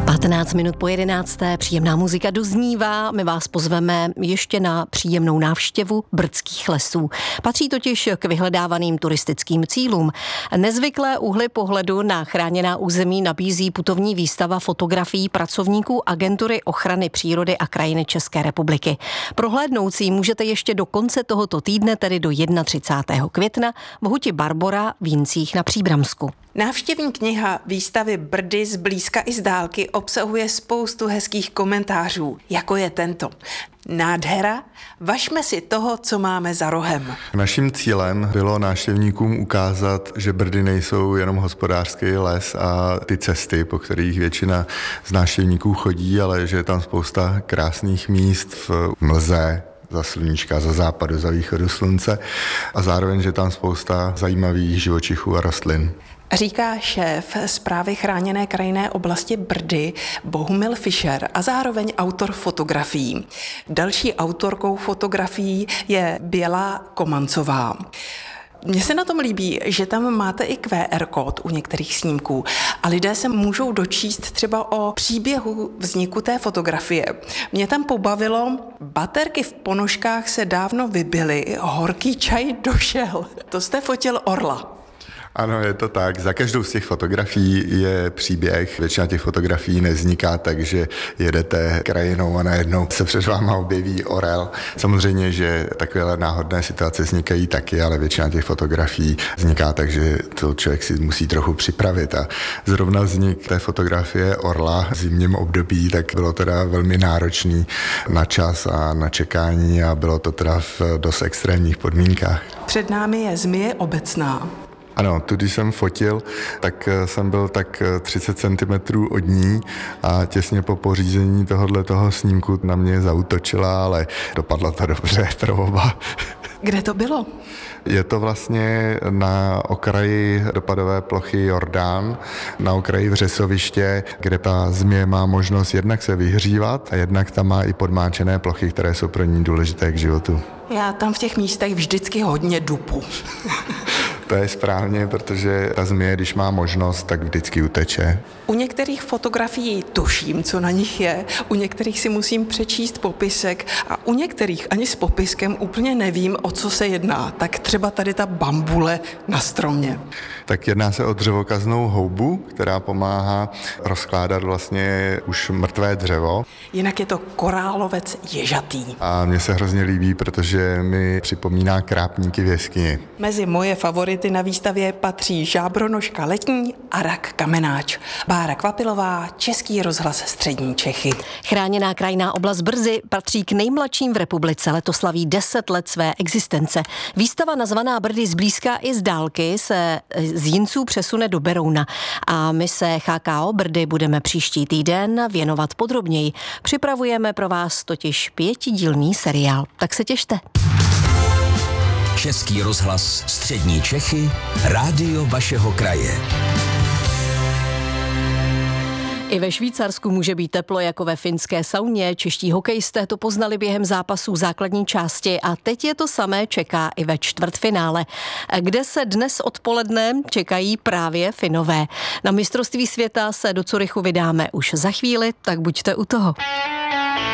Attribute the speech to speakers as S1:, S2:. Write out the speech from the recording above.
S1: 15 minut po 11. Příjemná muzika doznívá. My vás pozveme ještě na příjemnou návštěvu Brdských lesů. Patří totiž k vyhledávaným turistickým cílům. Nezvyklé úhly pohledu na chráněná území nabízí putovní výstava fotografií pracovníků Agentury ochrany přírody a krajiny České republiky. Prohlédnout si můžete ještě do konce tohoto týdne, tedy do 31. května v huti Barbora v Jincích na Příbramsku.
S2: Návštěvní kniha výstavy Brdy zblízka i z dálky obsahuje spoustu hezkých komentářů, jako je tento. Nádhera, važme si toho, co máme za rohem.
S3: Naším cílem bylo návštěvníkům ukázat, že Brdy nejsou jenom hospodářský les a ty cesty, po kterých většina z návštěvníků chodí, ale že je tam spousta krásných míst v mlze, za sluníčka, za západu, za východu slunce a zároveň, že tam spousta zajímavých živočichů a rostlin.
S2: Říká šéf Správy chráněné krajinné oblasti Brdy Bohumil Fischer a zároveň autor fotografií. Další autorkou fotografií je Běla Komancová. Mně se na tom líbí, že tam máte i QR kód u některých snímků a lidé se můžou dočíst třeba o příběhu vzniku té fotografie. Mě tam pobavilo, baterky v ponožkách se dávno vybily, horký čaj došel. To jste fotil orla.
S3: Ano, je to tak. Za každou z těch fotografií je příběh. Většina těch fotografií nevzniká tak, že jedete krajinou a najednou se před váma objeví orel. Samozřejmě, že takové náhodné situace vznikají taky, ale většina těch fotografií vzniká tak, že to člověk si musí trochu připravit. A zrovna vznik té fotografie orla v zimním období, tak bylo teda velmi náročný na čas a na čekání a bylo to teda v dost extrémních podmínkách.
S2: Před námi je zmije obecná.
S3: Ano, tu když jsem fotil, tak jsem byl tak 30 cm od ní a těsně po pořízení toho snímku na mě zaútočila, ale dopadlo to dobře pro oba.
S2: Kde to bylo?
S3: Je to vlastně na okraji dopadové plochy Jordán, na okraji vřesoviště, kde ta zmije má možnost jednak se vyhřívat a jednak tam má i podmáčené plochy, které jsou pro ní důležité k životu.
S2: Já tam v těch místech vždycky hodně dupu.
S3: To je správně, protože ta zmije, když má možnost, tak vždycky uteče.
S2: U některých fotografií tuším, co na nich je, u některých si musím přečíst popisek a u některých ani s popiskem úplně nevím, o co se jedná. Tak třeba tady ta bambule na stromě.
S3: Tak jedná se o dřevokaznou houbu, která pomáhá rozkládat vlastně už mrtvé dřevo.
S2: Jinak je to korálovec ježatý.
S3: A mně se hrozně líbí, protože mi připomíná krápníky v jeskyni.
S2: Mezi moje favority na výstavě patří žábronožka letní a rak kamenáč. Bára Kvapilová, Český rozhlas Střední Čechy.
S1: Chráněná krajinná oblast Brzy patří k nejmladším v republice. Letos slaví 10 let své existence. Výstava nazvaná Brdy zblízka i z dálky se z Jinců přesune do Berouna. A my se CHKO Brdy budeme příští týden věnovat podrobněji. Připravujeme pro vás totiž 5dílný seriál. Tak se těšte.
S4: Český rozhlas Střední Čechy, rádio vašeho kraje.
S1: I ve Švýcarsku může být teplo jako ve finské sauně. Čeští hokejisté to poznali během zápasů základní části a teď je to samé čeká i ve čtvrtfinále, kde se dnes odpoledne čekají právě Finové. Na mistrovství světa se do Curychu vydáme už za chvíli, tak buďte u toho.